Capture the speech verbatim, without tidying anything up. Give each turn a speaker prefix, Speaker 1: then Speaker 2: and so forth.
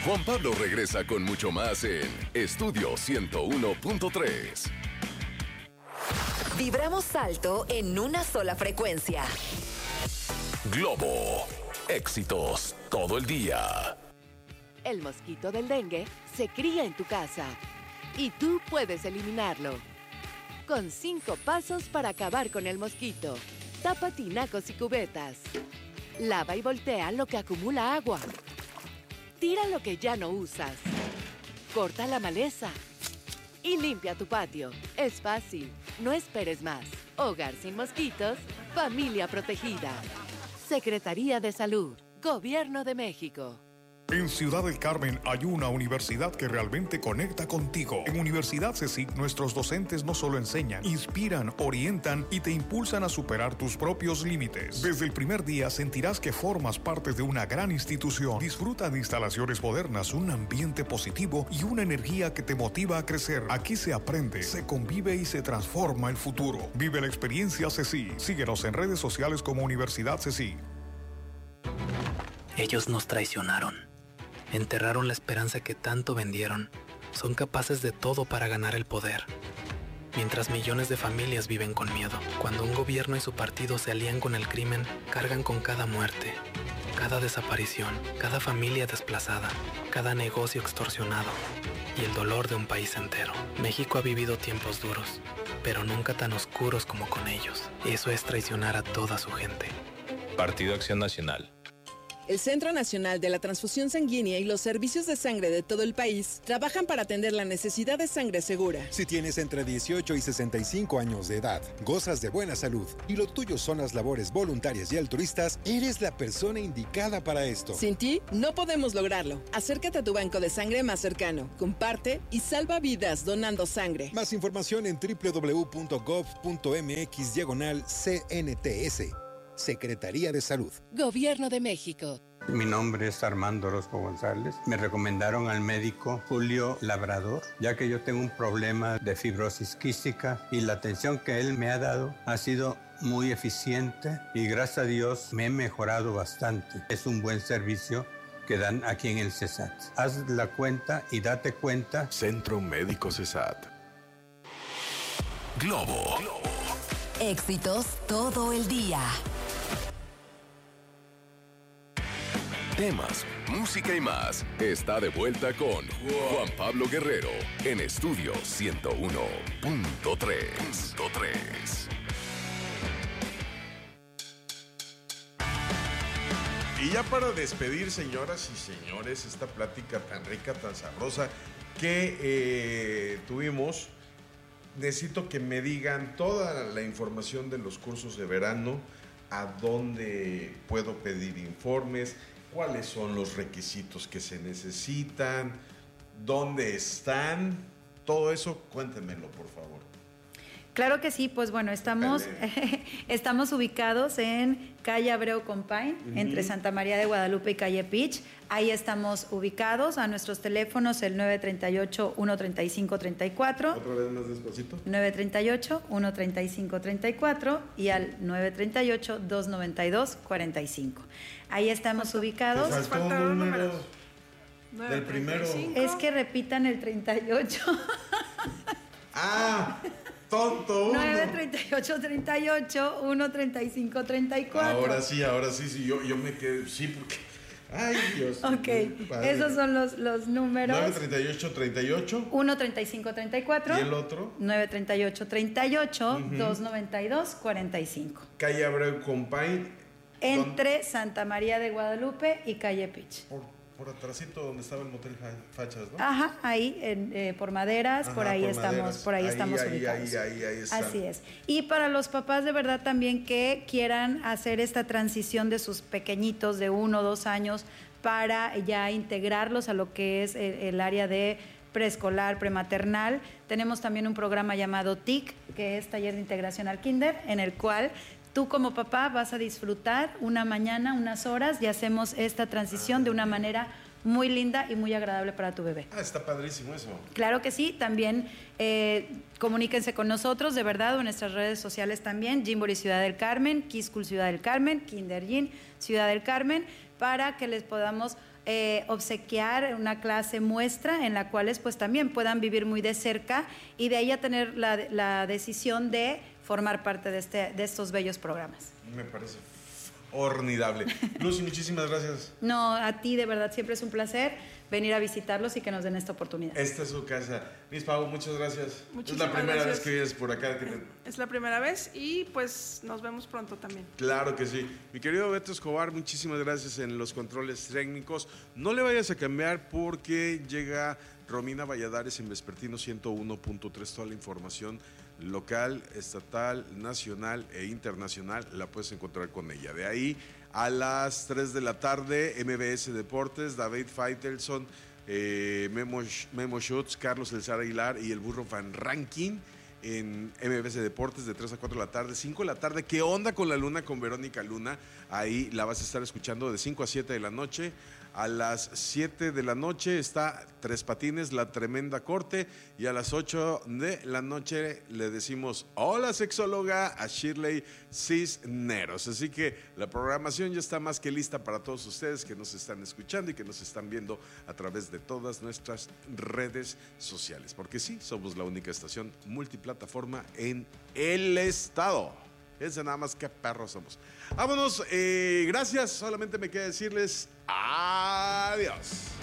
Speaker 1: Juan Pablo regresa con mucho más en Estudio ciento uno punto tres.
Speaker 2: Vibramos alto en una sola frecuencia.
Speaker 1: Globo. Éxitos todo el día.
Speaker 3: El mosquito del dengue se cría en tu casa y tú puedes eliminarlo. Con cinco pasos para acabar con el mosquito. Tapa tinacos y cubetas. Lava y voltea lo que acumula agua. Tira lo que ya no usas. Corta la maleza. Y limpia tu patio. Es fácil. No esperes más. Hogar sin mosquitos. Familia protegida. Secretaría de Salud. Gobierno de México.
Speaker 4: En Ciudad del Carmen hay una universidad que realmente conecta contigo. En Universidad CECIC, nuestros docentes no solo enseñan, inspiran, orientan y te impulsan a superar tus propios límites. Desde el primer día sentirás que formas parte de una gran institución. Disfruta de instalaciones modernas, un ambiente positivo y una energía que te motiva a crecer. Aquí se aprende, se convive y se transforma el futuro. Vive la experiencia CECIC. Síguenos en redes sociales como Universidad CECIC.
Speaker 5: Ellos nos traicionaron. Enterraron la esperanza que tanto vendieron. Son capaces de todo para ganar el poder. Mientras millones de familias viven con miedo. Cuando un gobierno y su partido se alían con el crimen, cargan con cada muerte, cada desaparición, cada familia desplazada, cada negocio extorsionado y el dolor de un país entero. México ha vivido tiempos duros, pero nunca tan oscuros como con ellos. Eso es traicionar a toda su gente.
Speaker 6: Partido Acción Nacional.
Speaker 7: El Centro Nacional de la Transfusión Sanguínea y los servicios de sangre de todo el país trabajan para atender la necesidad de sangre segura.
Speaker 8: Si tienes entre dieciocho y sesenta y cinco años de edad, gozas de buena salud y lo tuyo son las labores voluntarias y altruistas, eres la persona indicada para esto.
Speaker 7: Sin ti, no podemos lograrlo. Acércate a tu banco de sangre más cercano, comparte y salva vidas donando sangre.
Speaker 8: Más información en doble u doble u doble u punto gov punto eme equis diagonal C N T S. Secretaría de Salud.
Speaker 3: Gobierno de México.
Speaker 9: Mi nombre es Armando Orozco González. Me recomendaron al médico Julio Labrador, ya que yo tengo un problema de fibrosis quística y la atención que él me ha dado ha sido muy eficiente y gracias a Dios me he mejorado bastante. Es un buen servicio que dan aquí en el CESAT. Haz la cuenta y date cuenta.
Speaker 1: Centro Médico CESAT. Globo. Globo.
Speaker 2: Éxitos todo el día.
Speaker 1: Temas, música y más. Está de vuelta con Juan Pablo Guerrero en Estudio ciento uno punto tres.
Speaker 10: Y ya para despedir, señoras y señores, esta plática tan rica, tan sabrosa que eh, tuvimos, necesito que me digan toda la información de los cursos de verano, a dónde puedo pedir informes, cuáles son los requisitos que se necesitan, dónde están, todo eso, cuéntenmelo, por favor.
Speaker 11: Claro que sí, pues bueno, estamos, estamos ubicados en calle Abreu Compain, uh-huh. entre Santa María de Guadalupe y calle Peach. Ahí estamos ubicados. A nuestros teléfonos el nueve tres ocho, uno tres cinco, tres cuatro.
Speaker 10: Otra vez más despacito.
Speaker 11: nueve tres ocho, uno tres cinco, tres cuatro y al nueve tres ocho, dos nueve dos, cuatro cinco. Ahí estamos ubicados.
Speaker 10: Te faltó un número del primero.
Speaker 11: Es que repitan el treinta y ocho.
Speaker 10: Ah, tonto uno.
Speaker 11: nueve tres ocho, tres ocho, uno tres cinco, tres cuatro.
Speaker 10: Ahora sí, ahora sí, sí, yo, yo me quedé, sí, porque, ay Dios.
Speaker 11: Ok, esos son los, los números.
Speaker 10: nueve tres ocho, tres ocho.
Speaker 11: uno tres cinco, tres cuatro.
Speaker 10: ¿Y el otro?
Speaker 11: nueve tres ocho, tres ocho, uh-huh. dos nueve dos, cuatro cinco.
Speaker 10: Calle Abreu Compain.
Speaker 11: Entre ¿dónde? Santa María de Guadalupe y calle Peach.
Speaker 10: Por, por atrásito donde estaba el motel Fachas, ¿no?
Speaker 11: Ajá, ahí en, eh, por Maderas, Ajá, por ahí por estamos, maderas. por ahí, ahí estamos
Speaker 10: ahí,
Speaker 11: ubicados.
Speaker 10: Ahí, ahí, ahí está.
Speaker 11: Así es. Y para los papás de verdad también que quieran hacer esta transición de sus pequeñitos de uno o dos años para ya integrarlos a lo que es el, el área de preescolar, prematernal. Tenemos también un programa llamado T I C, que es Taller de Integración al Kinder, en el cual tú como papá vas a disfrutar una mañana, unas horas, y hacemos esta transición de una manera muy linda y muy agradable para tu bebé.
Speaker 10: Ah, está padrísimo eso.
Speaker 11: Claro que sí, también eh, comuníquense con nosotros, de verdad, o en nuestras redes sociales también, Gymboree Ciudad del Carmen, Kids School Ciudad del Carmen, Kinder Gym Ciudad del Carmen, para que les podamos eh, obsequiar una clase muestra en la cual pues también puedan vivir muy de cerca y de ahí a tener la, la decisión de formar parte de, este, de estos bellos programas.
Speaker 10: Me parece formidable. Lucy, muchísimas gracias.
Speaker 11: No, a ti de verdad siempre es un placer venir a visitarlos y que nos den esta oportunidad.
Speaker 10: Esta es su casa. Miss Pau, muchas gracias.
Speaker 12: Muchísimas
Speaker 10: es la primera
Speaker 12: gracias.
Speaker 10: vez que vienes por acá. Que te...
Speaker 12: Es la primera vez y pues nos vemos pronto también.
Speaker 10: Claro que sí. Mi querido Beto Escobar, muchísimas gracias en los controles técnicos. No le vayas a cambiar porque llega Romina Valladares en Vespertino ciento uno punto tres. Toda la información local, estatal, nacional e internacional la puedes encontrar con ella. De ahí a las tres de la tarde, M B S Deportes, David Faitelson, eh, Memo, Memo Schutz, Carlos Elzar Aguilar y el Burro Van Ranking en M B S Deportes de tres a cuatro de la tarde, cinco de la tarde. ¿Qué onda con la Luna? Con Verónica Luna. Ahí la vas a estar escuchando de cinco a siete de la noche. A las siete de la noche está Tres Patines, La Tremenda Corte. Y a las ocho de la noche le decimos hola sexóloga a Shirley Cisneros. Así que la programación ya está más que lista para todos ustedes que nos están escuchando y que nos están viendo a través de todas nuestras redes sociales. Porque sí, somos la única estación multiplataforma en el estado. Fíjense nada más qué perros somos. Vámonos, eh, gracias. Solamente me queda decirles adiós.